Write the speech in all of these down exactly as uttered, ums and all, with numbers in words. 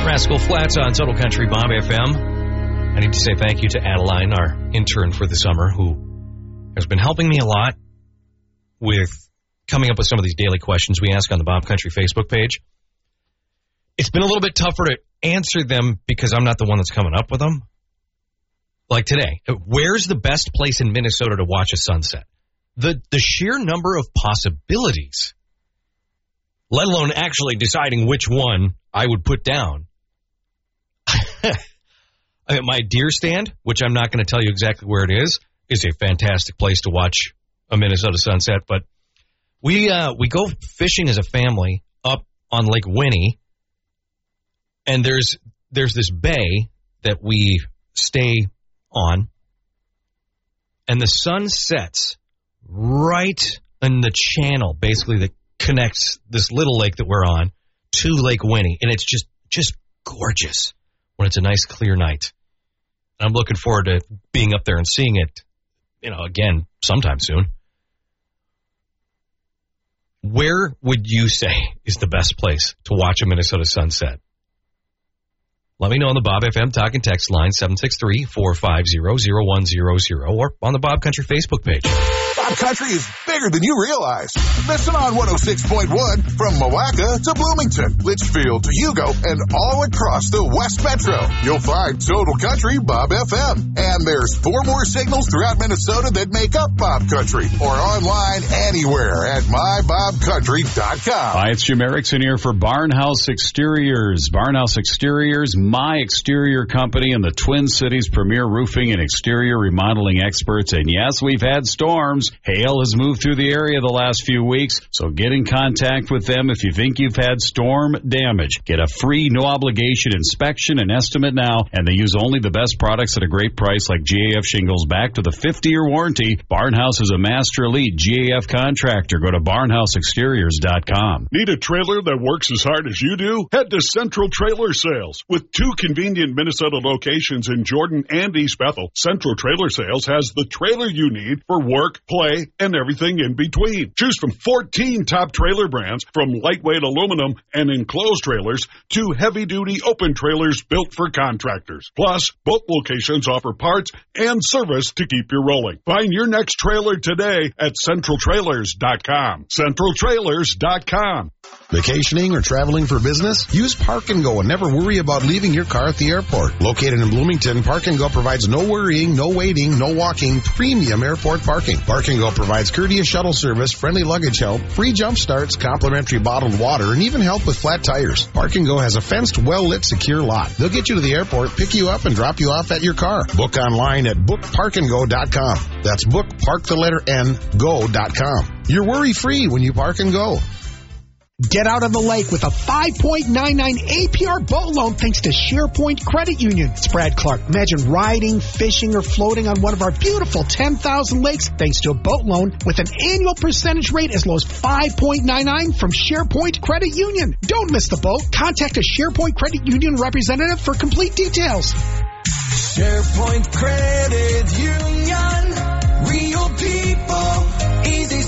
Rascal Flatts on Total Country Bob F M. I need to say thank you to Adeline, our intern for the summer, who has been helping me a lot with coming up with some of these daily questions we ask on the Bob Country Facebook page. It's been a little bit tougher to answer them because I'm not the one that's coming up with them. Like today, where's the best place in Minnesota to watch a sunset? The the sheer number of possibilities, let alone actually deciding which one I would put down. I mean, my deer stand, which I'm not going to tell you exactly where it is, is a fantastic place to watch a Minnesota sunset. But we uh, we go fishing as a family up on Lake Winnie, and there's there's this bay that we stay on, and the sun sets right in the channel, basically, that connects this little lake that we're on to Lake Winnie, and it's just just gorgeous when it's a nice clear night. And I'm looking forward to being up there and seeing it, you know, again sometime soon. Where would you say is the best place to watch a Minnesota sunset? Let me know on the Bob F M talk and text line seven six three, four five zero, zero one zero zero or on the Bob Country Facebook page. Bob Country is bigger than you realize. Listen on one oh six point one from Mowaca to Bloomington, Litchfield to Hugo, and all across the West Metro. You'll find Total Country Bob F M. And there's four more signals throughout Minnesota that make up Bob Country, or online anywhere at my bob country dot com. Hi, it's Jim Erickson here for Barnhouse Exteriors. Barnhouse Exteriors, my exterior company and the Twin Cities premier roofing and exterior remodeling experts. And yes, we've had storms. Hail has moved through the area the last few weeks, so get in contact with them if you think you've had storm damage. Get a free, no-obligation inspection and estimate now, and they use only the best products at a great price like G A F shingles back with a fifty-year warranty. Barnhouse is a Master Elite G A F contractor. Go to barnhouse exteriors dot com. Need a trailer that works as hard as you do? Head to Central Trailer Sales. With two convenient Minnesota locations in Jordan and East Bethel, Central Trailer Sales has the trailer you need for work, play, and everything in between. Choose from fourteen top trailer brands, from lightweight aluminum and enclosed trailers to heavy-duty open trailers built for contractors. Plus, both locations offer parts and service to keep you rolling. Find your next trailer today at central trailers dot com. central trailers dot com. Vacationing or traveling for business? Use Park and Go and never worry about leaving your car at the airport. Located in Bloomington, Park and Go provides no worrying, no waiting, no walking, premium airport parking. Park and Go provides courteous shuttle service, friendly luggage help, free jump starts, complimentary bottled water, and even help with flat tires. Park and Go has a fenced, well-lit, secure lot. They'll get you to the airport, pick you up, and drop you off at your car. Book online at book park and go dot com. That's book, park the letter N, go dot com. You're worry-free when you Park and Go. Get out of the lake with a five point nine nine A P R boat loan thanks to SharePoint Credit Union. It's Brad Clark. Imagine riding, fishing, or floating on one of our beautiful ten thousand lakes thanks to a boat loan with an annual percentage rate as low as five point nine nine from SharePoint Credit Union. Don't miss the boat. Contact a SharePoint Credit Union representative for complete details. SharePoint Credit Union. Real people. Easy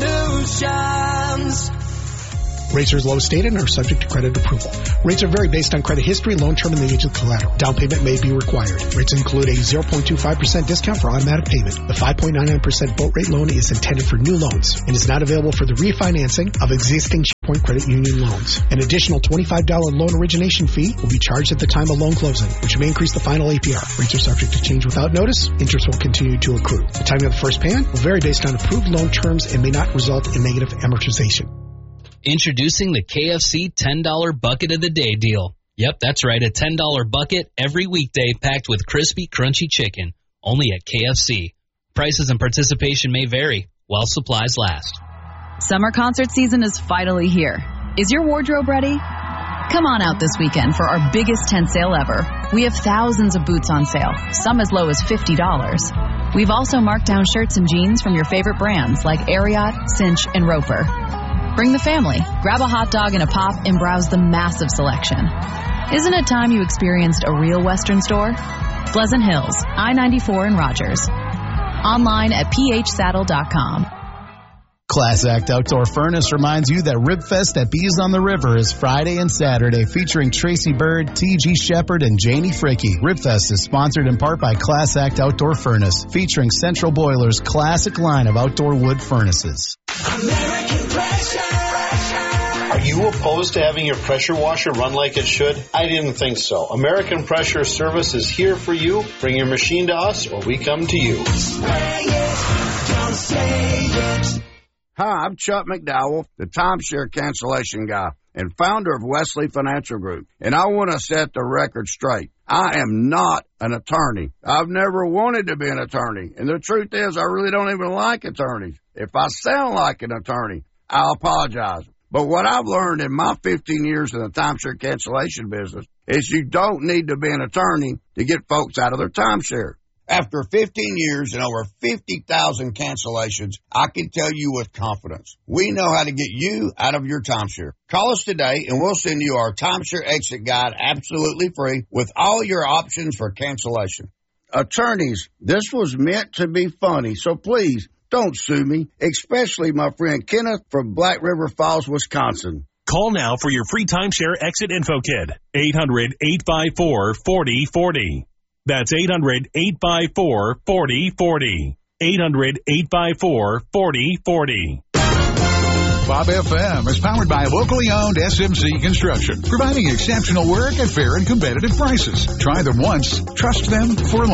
solutions. Rates are as low as stated and are subject to credit approval. Rates are vary based on credit history, loan term, and the age of the collateral. Down payment may be required. Rates include a zero point two five percent discount for automatic payment. The five point nine nine percent boat rate loan is intended for new loans and is not available for the refinancing of existing SharePoint Credit Union loans. An additional twenty-five dollars loan origination fee will be charged at the time of loan closing, which may increase the final A P R. Rates are subject to change without notice. Interest will continue to accrue. The timing of the first payment will vary based on approved loan terms and may not result in negative amortization. Introducing the K F C ten dollar Bucket of the Day deal. Yep, that's right, a ten dollar bucket every weekday packed with crispy, crunchy chicken. Only at K F C. Prices and participation may vary while supplies last. Summer concert season is finally here. Is your wardrobe ready? Come on out this weekend for our biggest tent sale ever. We have thousands of boots on sale, some as low as fifty dollars. We've also marked down shirts and jeans from your favorite brands like Ariat, Cinch, and Roper. Bring the family, grab a hot dog and a pop, and browse the massive selection. Isn't it time you experienced a real Western store? Pleasant Hills, I ninety-four in Rogers. Online at p h saddle dot com. Class Act Outdoor Furnace reminds you that Ribfest at Bees on the River is Friday and Saturday, featuring Tracy Bird, T G Shepard, and Janie Fricky. Ribfest is sponsored in part by Class Act Outdoor Furnace, featuring Central Boiler's classic line of outdoor wood furnaces. American Pressure. Are you opposed to having your pressure washer run like it should? I didn't think so. American Pressure Service is here for you. Bring your machine to us or we come to you. Spray it, don't say it. Hi, I'm Chuck McDowell, the timeshare cancellation guy and founder of Wesley Financial Group. And I want to set the record straight. I am not an attorney. I've never wanted to be an attorney. And the truth is, I really don't even like attorneys. If I sound like an attorney, I'll apologize. But what I've learned in my fifteen years in the timeshare cancellation business is you don't need to be an attorney to get folks out of their timeshare. After fifteen years and over fifty thousand cancellations, I can tell you with confidence, we know how to get you out of your timeshare. Call us today and we'll send you our timeshare exit guide absolutely free with all your options for cancellation. Attorneys, this was meant to be funny, so please don't sue me, especially my friend Kenneth from Black River Falls, Wisconsin. Call now for your free timeshare exit info kit. eight hundred, eight five four, four oh four oh. That's eight hundred, eight five four, four oh four oh. eight hundred, eight five four, four oh four oh. Bob F M is powered by locally owned S M C Construction, providing exceptional work at fair and competitive prices. Try them once, trust them for life.